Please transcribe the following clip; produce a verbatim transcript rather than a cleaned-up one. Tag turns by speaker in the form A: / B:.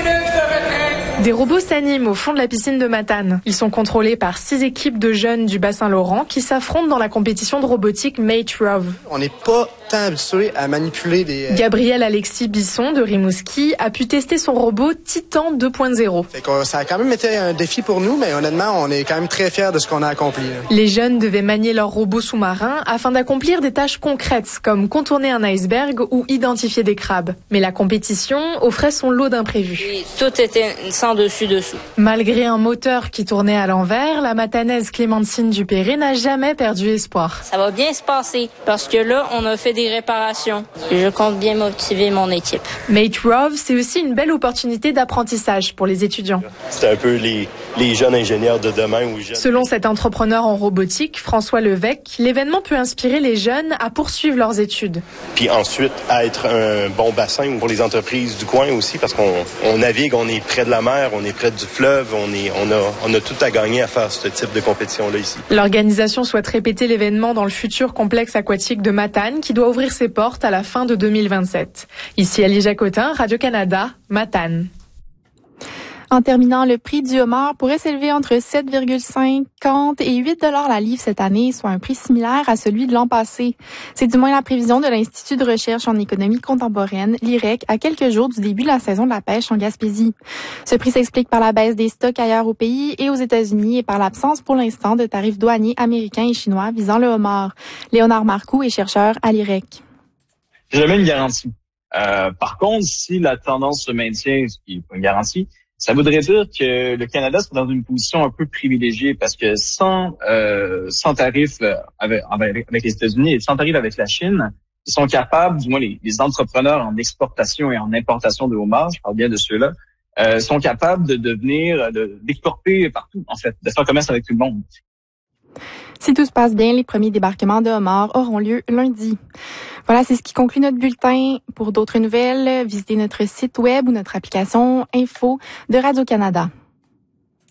A: Des robots s'animent au fond de la piscine de Matane. Ils sont contrôlés par six équipes de jeunes du bassin Laurent qui s'affrontent dans la compétition de robotique Mate-Rov.
B: On n'est pas tant habitué à manipuler des... Euh...
A: Gabriel Alexis Bisson de Rimouski a pu tester son robot Titan deux point zéro.
B: Fait que ça a quand même été un défi pour nous, mais honnêtement, on est quand même très fiers de ce qu'on a accompli. Là.
A: Les jeunes devaient manier leur robot sous-marin afin d'accomplir des tâches concrètes comme contourner un iceberg ou identifier des crabes. Mais la compétition offrait son lot d'imprévus.
C: Et tout était sans dessus-dessous.
A: Malgré un moteur qui tournait à l'envers, la Matanaise Clémentine Dupéré n'a jamais perdu espoir.
C: Ça va bien se passer parce que là, on a fait des réparations. Je compte bien motiver mon équipe.
A: Mate-Rov, c'est aussi une belle opportunité d'apprentissage pour les étudiants.
D: C'est un peu les, les jeunes ingénieurs de demain. Ou jeunes...
A: Selon cet entrepreneur en robotique, François Levesque, l'événement peut inspirer les jeunes à poursuivre leurs études.
D: Puis ensuite, à être un bon bassin pour les entreprises du coin aussi, parce qu'on on navigue, on est près de la mer, on est près du fleuve, on, est, on, a, on a tout à gagner à faire ce type de compétition-là ici.
A: L'organisation souhaite répéter l'événement dans le futur complexe aquatique de Matane qui doit ouvrir ses portes à la fin de deux mille vingt-sept. Ici Ali Jacotin, Radio-Canada, Matane.
E: En terminant, le prix du homard pourrait s'élever entre sept virgule cinquante et huit dollars la livre cette année, soit un prix similaire à celui de l'an passé. C'est du moins la prévision de l'Institut de recherche en économie contemporaine, l'I R E C, à quelques jours du début de la saison de la pêche en Gaspésie. Ce prix s'explique par la baisse des stocks ailleurs au pays et aux États-Unis et par l'absence pour l'instant de tarifs douaniers américains et chinois visant le homard. Léonard Marcoux est chercheur à l'I R E C.
F: C'est jamais une garantie. Euh, par contre, si la tendance se maintient, ce qui n'est pas une garantie, ça voudrait dire que le Canada serait dans une position un peu privilégiée parce que sans euh, sans tarifs avec, avec les États-Unis et sans tarifs avec la Chine, ils sont capables, du moins les, les entrepreneurs en exportation et en importation de homard, je parle bien de ceux-là, euh, sont capables de devenir, de, d'exporter partout en fait, de faire commerce avec tout le monde.
E: Si tout se passe bien, les premiers débarquements de homards auront lieu lundi. Voilà, c'est ce qui conclut notre bulletin. Pour d'autres nouvelles, visitez notre site web ou notre application Info de Radio-Canada.